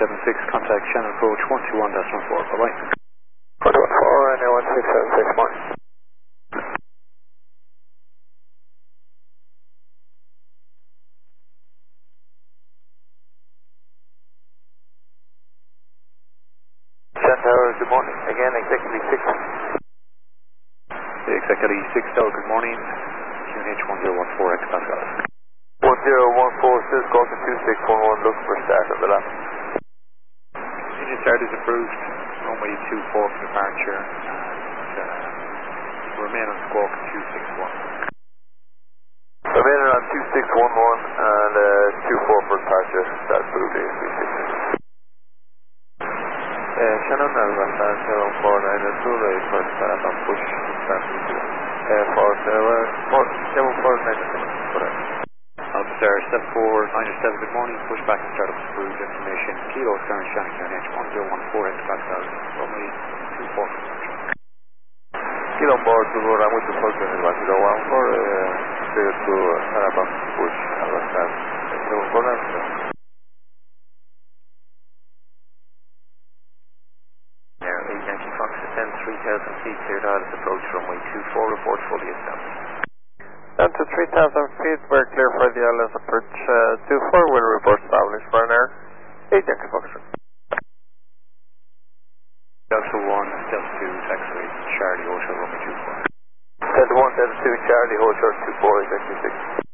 1676, contact Shannon approach 121.14, bye-bye. 114, runway 1676, morning. Shannon Tower, good morning. Again, Executive 6. Executive 6 Tower, good morning. QNH 1014 X Pascal. 1014, still call to 2611, looking for start on the lap. Engine start is approved, runway 24 for departure, and remain on squawk 261. Remaining on 2611 and 24 for departure, that's approved ASP 6. Shannon Alva, 749 ready for start on push, start with you. For 749, correct. Officer 7497, good morning. Push back and start up approved information. Kilo current Shannon QNH 1014 X Pascal. Runway 24. Kilo on board to go around with the Falcon in 1014, clear to start up push, understand. 749. Air 8 Yankee Fox descend 3000 feet, cleared out as approach runway 24, report fully established. Down to 3,000 feet, we're clear for the ILS approach 24, we'll report established for an air 8 Yankee Fox. Delta 1, Delta 2, taxiway Charlie Hotel, runway 24. Delta 1, Delta 2, Charlie Hotel 24, Executive 6.